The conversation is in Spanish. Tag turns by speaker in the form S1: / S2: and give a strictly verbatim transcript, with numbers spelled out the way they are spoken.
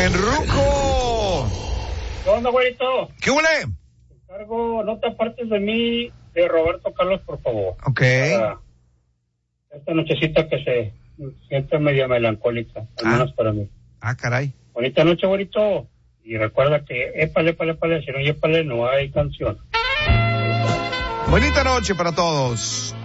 S1: En Ruco.
S2: ¿Qué onda, güerito?
S1: ¿Qué huele?
S2: Cargo, no te apartes de mí, de Roberto Carlos, por favor.
S1: Ok.
S2: Para esta nochecita que se siente media melancólica, al menos
S1: ah.
S2: para mí.
S1: Ah, caray.
S2: Bonita noche, güerito. Y recuerda que épale, épale, épale, si no épale, no hay canción.
S1: Bonita noche para todos.